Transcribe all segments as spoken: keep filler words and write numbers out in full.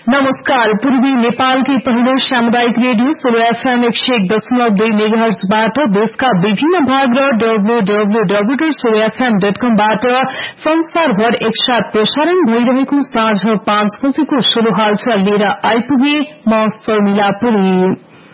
नमस्कार। पूर्वी नेपालकै पहिलो सामुदायिक रेडियो सोलो एफएम एक सय एक दशमलव दुई मेगाहर्जबाट देशका विभिन्न भाग र डब्ल्यूडब्ल्यूडब्ल्यू डट सोलो एफएम डट कमबाट संसारभर एकसाथ प्रसारण भइरहेको साँझ पाँच बजेको सोलो हालचाल लिएर आइपुगे। म शर्मिला पुरी।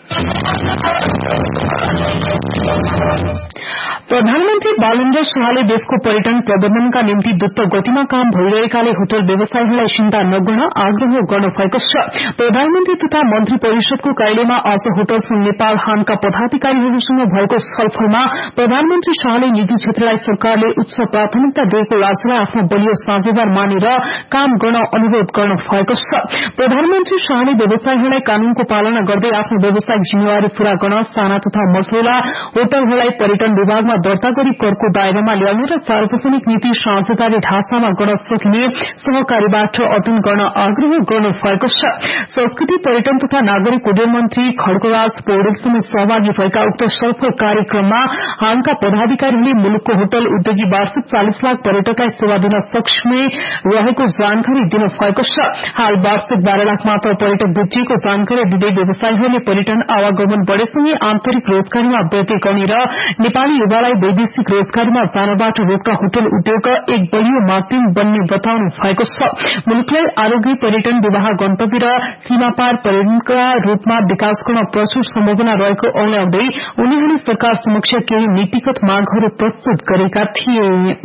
प्रधानमन्त्री बालेन्द्र शाहले देशको पर्यटन प्रबन्धनका निम्ति द्रुत गतिमा काम भइरहेकाले होटल व्यवसायीहरूलाई चिन्ता नगर्न आग्रह गर्नु भएको छ। प्रधानमन्त्री तथा मन्त्री परिषदको कार्यालयमा आज होटल संघ नेपाल हानका पदाधिकारीहरूसँग भएको छलफलमा प्रधानमन्त्री शाहले निजी क्षेत्रलाई सरकारले उच्च प्राथमिकता दिएको राज्यलाई आफ्नो बलियो साझेदार मानेर काम गर्न अनुरोध गर्नु भएको छ। प्रधानमन्त्री शाहले व्यवसायीहरूलाई कानूनको पालना गर्दै आफ्नो व्यावसायिक जिम्मेवारी पूरा गर्न साना तथा मझौला होटलहरूलाई पर्यटन विभागमा दर्ता गरी करको दायरामा ल्याउने र सार्वजनिक नीति साझेदारी ढाँचामा गर्न सकिने सहकारीबाट अध्ययन गर्न आग्रह गर्नु भएको छ। संस्कृति पर्यटन तथा नागरिक उड्डयन मन्त्री खड्गराज पौडेलसँग सहभागी भएका उक्त छलफल कार्यक्रममा हानका पदाधिकारीहरूले मुलुकको होटल उद्योगी वार्षिक चालिस लाख पर्यटकलाई सेवा दिन सक्षम रहेको जानकारी दिनु भएको छ। हाल वार्षिक बाह्र लाख मात्र पर्यटक भित्रिएको जानकारी दिँदै व्यवसायीहरूले पर्यटन आवागमन बढ़ेसँगै आन्तरिक रोजगारीमा वृद्धि गर्ने र नेपाली युवालाई वैदेशिक रोजगारीमा जानबाट रोक्न होटल उद्योग एक बलियो माध्यम बन्ने बताउनु भएको छ। मुलुकलाई आरोग्य पर्यटन विवाह गन्तव्य र सीमापार पर्यटनका रूपमा विकास गर्न प्रचुर सम्भावना रहेको औल्याउँदै उनीहरूले सरकार समक्ष केही नीतिगत मागहरू प्रस्तुत गरेका थिए।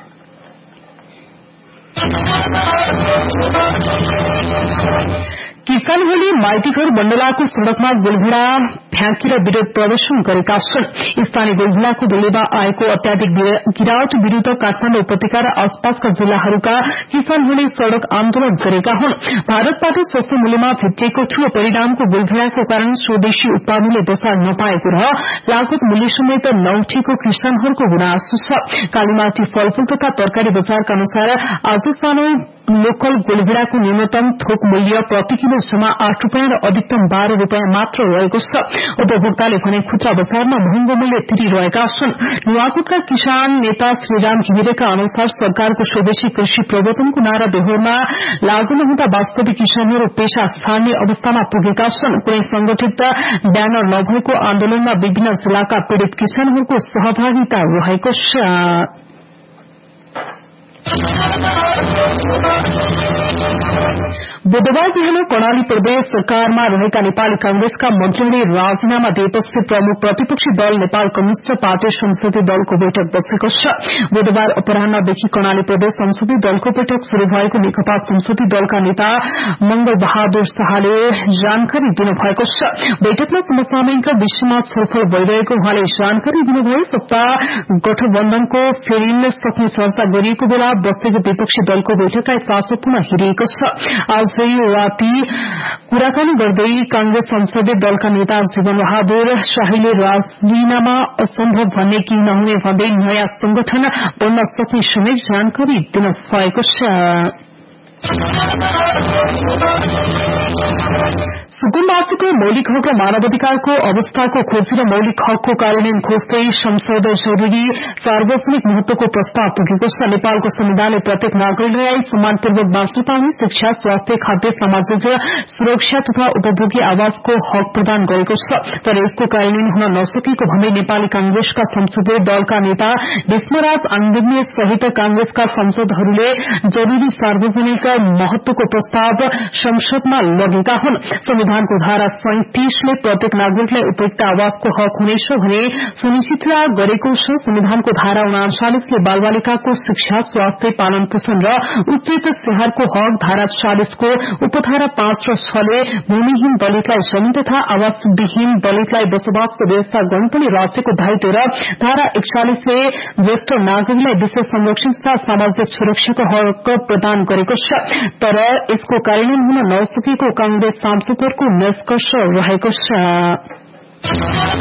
किसानहरूले माइतीघर मण्डलाको सड़कमा गोलभेड़ा फ्याँकेर विरोध प्रदर्शन गरेका छन्। स्थानीय गोलभेड़ाको बेलेमा आएको अत्याधिक गिरावट विरूद्ध काठमाडौँ उपत्यका र आसपासका जिल्लाहरूका किसानहरूले सड़क आन्दोलन गरेका हुन्। भारतबाट सस्तो मूल्यमा भित्रिएको थियो। परिणामको गोलभेड़ाको कारण स्वदेशी उत्पादनले बजार नपाएको र लागत मूल्य समेत नउठेको किसानहरूको गुनासो छ। कालीमाटी फलफूल तथा तरकारी बजारका अनुसार आज सानो लोकल गोलभेड़ाको न्यूनतम थोक मूल्य प्रति किलो जम्मा आठ रूपियाँ र अधिकतम बाह्र रूपियाँ मात्र रहेको छ। उपभोक्ताले भने खुद्रा बजारमा महँगो मूल्य तिरिरहेका छन्। नुवाकोटका किसान नेता श्रीराम घिमिरेका अनुसार सरकारको स्वदेशी कृषि प्रवर्तनको नारा बेहोरमा लागू नहुँदा वास्तविक किसानहरू पेशा छाड्ने अवस्थामा पुगेका छन्। कुनै संगठित ब्यानर नभएको आन्दोलनमा विभिन्न जिल्लाका पीड़ित किसानहरूको सहभागिता रहेको छ। बुधबार बिहान कर्णाली प्रदेश सरकारमा रहेका नेपाली कांग्रेसका मन्त्रीहरूले राजीनामा दिएपछि प्रमुख प्रतिपक्षी दल नेपाल कम्युनिष्ट पार्टी संसदीय दलको बैठक बसेको छ। बुधबार अपराह्नदेखि कर्णाली प्रदेश संसदीय दलको बैठक शुरू भएको नेकपा संसदीय दलका नेता मंगल बहादुर शाहले जानकारी दिनुभएको छ। बैठकमा समसामयिक विषयमा छलफल भइरहेको उहाँले जानकारी दिनुभयो। सत्ता गठबन्धनको फेरिन सक्ने चर्चा गरिएको बेला बसेको विपक्षी दलको बैठकलाई चासोपूर्ण हेरिएको छ। आज राति कुराकानी गर्दै कांग्रेस संसदीय दलका नेता जीवन बहादुर शाहीले राजीनामा असम्भव भन्ने कि नहुने भन्दै नयाँ संगठन बन्न सक्ने समेत जानकारी दिनुभएको छ। सुकुम्बासीको मौलिक हक र मानवाधिकारको अवस्थाको खोजी र मौलिक हकको कार्यान्वयन खोज्दै संसद जरूरी सार्वजनिक महत्वको प्रस्ताव पुगेको छ। नेपालको संविधानले प्रत्येक नागरिकलाई सम्मानपूर्वक बाँच्न पाउने शिक्षा, स्वास्थ्य, खाद्य, सामाजिक सुरक्षा तथा उपभोग्य आवासको हक प्रदान गरेको छ। तर यसको कार्यान्वयन हुन नसकेको भन्दै नेपाली कांग्रेसका संसदीय दलका नेता विष्णुराज आन्दर्य सहित कांग्रेसका सांसदहरूले जरूरी सार्वजनिक महत्वको प्रस्ताव संसदमा लगेका हुन्। संविधानको धारा सैंतीसले प्रत्येक नागरिकलाई उपयुक्त आवासको हक हुनेछ भने सुनिश्चित गरेको छ। संविधानको धारा उनाचालिसले बालबालिकाको शिक्षा, स्वास्थ्य, पालन पोषण र उचित स्याहारको हक, धारा चालिसको उपधारा पाँच र छले भूमिहीन दलितलाई जमीन तथा आवासविहीन दलितलाई बसोबासको व्यवस्था गर्नुपर्ने राज्यको दायित्व र धारा एकचालिसले ज्येष्ठ नागरिकलाई विशेष संरक्षण तथा सामाजिक सुरक्षाको हक प्रदान गरेको छ। तर यसको कार्यान्वयन हुन नसकेको कांग्रेस सांसदहरूको निष्कर्ष रहेको छ।